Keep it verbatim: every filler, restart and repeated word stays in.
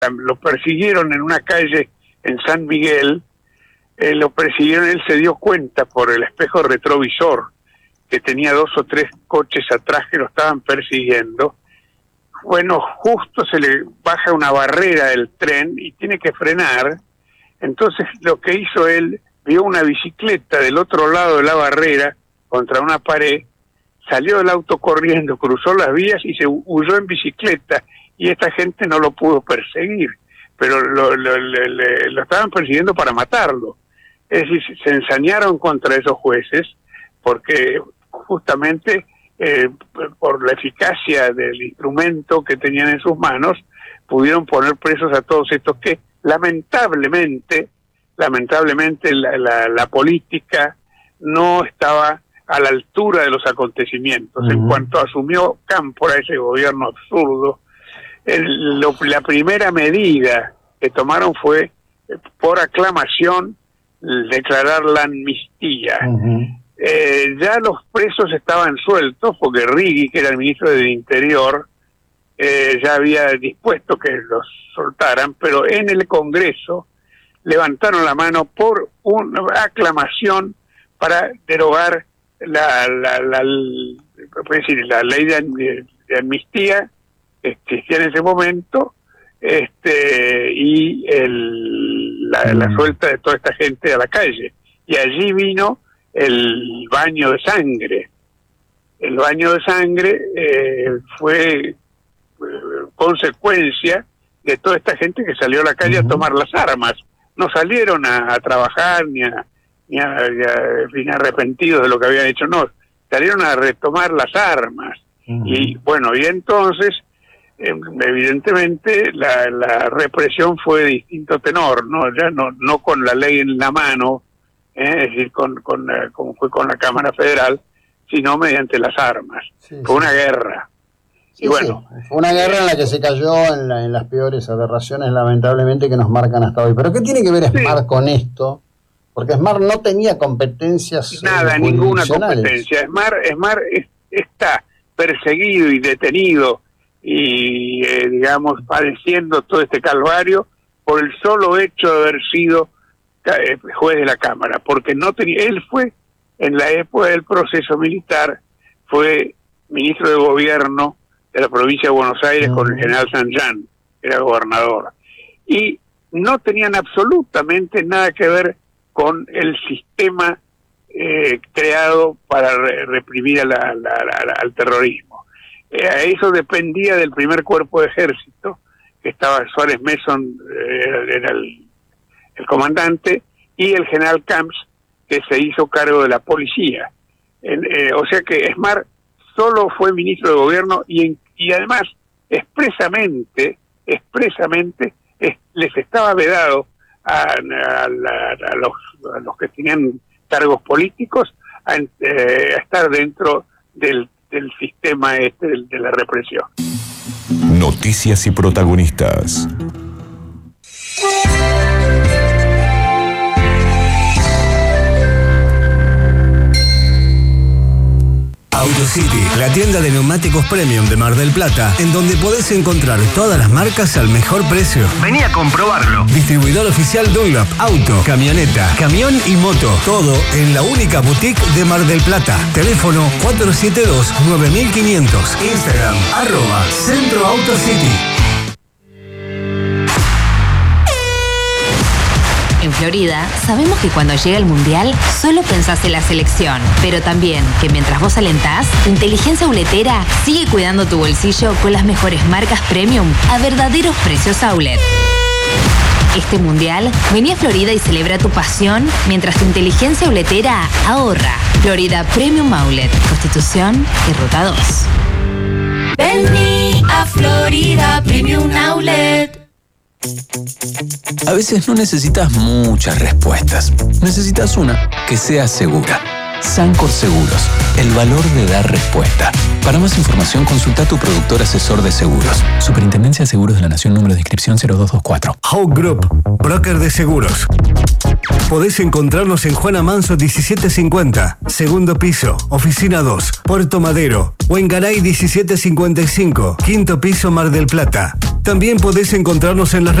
lo persiguieron en una calle en San Miguel, eh, lo persiguieron, él se dio cuenta por el espejo retrovisor que tenía dos o tres coches atrás que lo estaban persiguiendo. Bueno, justo se le baja una barrera del tren y tiene que frenar. Entonces lo que hizo él, vio una bicicleta del otro lado de la barrera contra una pared, salió del auto corriendo, cruzó las vías y se huyó en bicicleta, y esta gente no lo pudo perseguir, pero lo, lo, lo, lo estaban persiguiendo para matarlo. Es decir, se ensañaron contra esos jueces porque justamente eh, por la eficacia del instrumento que tenían en sus manos pudieron poner presos a todos estos que lamentablemente, lamentablemente la, la, la política no estaba a la altura de los acontecimientos. Uh-huh. En cuanto asumió Cámpora, ese gobierno absurdo, el, lo, la primera medida que tomaron fue, por aclamación, declarar la amnistía. Uh-huh. Eh, ya los presos estaban sueltos, porque Righi, que era el ministro del Interior, eh, ya había dispuesto que los soltaran, pero en el Congreso levantaron la mano por una aclamación para derogar la la, la, la, decir, la ley de, de amnistía que existía en ese momento, este y el, la, la suelta de toda esta gente a la calle. Y allí vino el baño de sangre. El baño de sangre eh, fue eh, consecuencia de toda esta gente que salió a la calle uh-huh. a tomar las armas. No salieron a, a trabajar ni a ni, a, ni, a, ni arrepentidos de lo que habían hecho, no, salieron a retomar las armas. Uh-huh. Y bueno, y entonces eh, evidentemente la, la represión fue de distinto tenor, no ya no no con la ley en la mano, eh, es decir, con, con uh, como fue con la Cámara Federal, sino mediante las armas. Sí, fue sí. una guerra. Sí, y bueno, sí. Fue una guerra en la que se cayó en, la, en las peores aberraciones, lamentablemente, que nos marcan hasta hoy. ¿Pero qué tiene que ver Smart sí. con esto? Porque Smart no tenía competencias nada, ninguna competencia. Smart, Smart es, está perseguido y detenido y, eh, digamos, padeciendo todo este calvario por el solo hecho de haber sido eh, juez de la Cámara, porque no tenía, él fue, en la época del proceso militar, fue ministro de Gobierno de la provincia de Buenos Aires uh-huh. con el general Sanján, que era gobernador, y no tenían absolutamente nada que ver con el sistema eh, creado para re- reprimir a la, la, la, al terrorismo. Eh, eso dependía del primer cuerpo de ejército, que estaba Suárez Mason, eh, era el, el comandante, y el general Camps, que se hizo cargo de la policía. En, eh, o sea que Smart solo fue ministro de Gobierno y, en, y además expresamente, expresamente es, les estaba vedado a, a, a, a, los, a los que tenían cargos políticos a, eh, a estar dentro del, del sistema este de, de la represión. Noticias y protagonistas. AutoCity, la tienda de neumáticos premium de Mar del Plata, en donde podés encontrar todas las marcas al mejor precio. Vení a comprobarlo. Distribuidor oficial Dunlop, auto, camioneta, camión y moto. Todo en la única boutique de Mar del Plata. Teléfono cuatro siete dos, nueve cinco cero cero. Instagram, arroba Centro AutoCity. En Florida, sabemos que cuando llega el Mundial, solo pensás en la selección. Pero también que mientras vos alentás, tu inteligencia auletera sigue cuidando tu bolsillo con las mejores marcas premium a verdaderos precios outlet. Este Mundial, vení a Florida y celebra tu pasión mientras tu inteligencia auletera ahorra. Florida Premium Outlet, Constitución y Ruta dos. Vení a Florida Premium Outlet. A veces no necesitas muchas respuestas. Necesitas una que sea segura. Sancor Seguros, el valor de dar respuesta. Para más información, consulta a tu productor asesor de seguros. Superintendencia de Seguros de la Nación, número de inscripción cero dos dos cuatro. Hawk Group, broker de seguros. Podés encontrarnos en Juana Manso diecisiete cincuenta, segundo piso, oficina dos, Puerto Madero, o en Garay diecisiete cincuenta y cinco, quinto piso, Mar del Plata. También podés encontrarnos en las